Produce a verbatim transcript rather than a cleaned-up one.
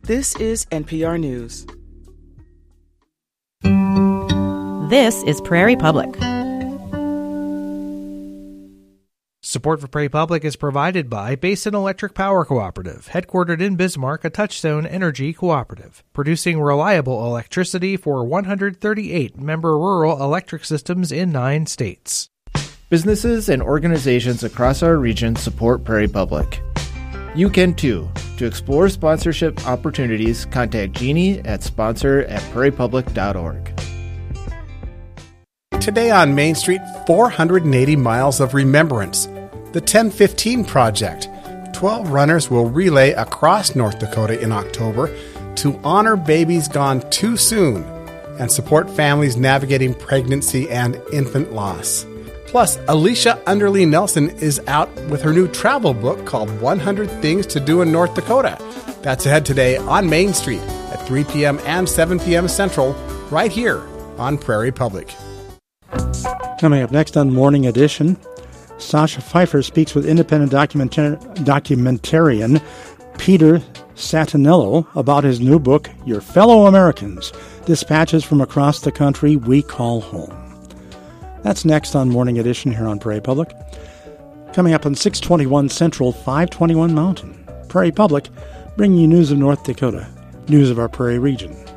This is N P R News. This is Prairie Public. Support for Prairie Public is provided by Basin Electric Power Cooperative, headquartered in Bismarck, a Touchstone Energy cooperative, producing reliable electricity for one hundred thirty-eight member rural electric systems in nine states. Businesses and organizations across our region support Prairie Public. You can too. To explore sponsorship opportunities, contact Jeannie at sponsor at prairie public dot org. Today on Main Street, four hundred eighty miles of remembrance. The ten fifteen Project. twelve runners will relay across North Dakota in October to honor babies gone too soon and support families navigating pregnancy and infant loss. Plus, Alicia Underly Nelson is out with her new travel book called one hundred Things to Do in North Dakota. That's ahead today on Main Street at three p.m. and seven p.m. Central, right here on Prairie Public. Coming up next on Morning Edition, Sasha Pfeiffer speaks with independent documentar- documentarian Peter Satinello about his new book, Your Fellow Americans, Dispatches from Across the Country We Call Home. That's next on Morning Edition here on Prairie Public. Coming up on six twenty-one Central, five twenty-one Mountain. Prairie Public, bringing you news of North Dakota, news of our Prairie region.